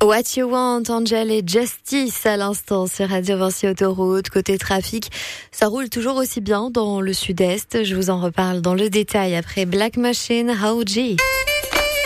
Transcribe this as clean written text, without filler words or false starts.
What You Want, Angel et Justice à l'instant sur Radio Vinci Autoroute. Côté trafic, ça roule toujours aussi bien dans le sud-est. Je vous en reparle dans le détail après Black Machine, How G.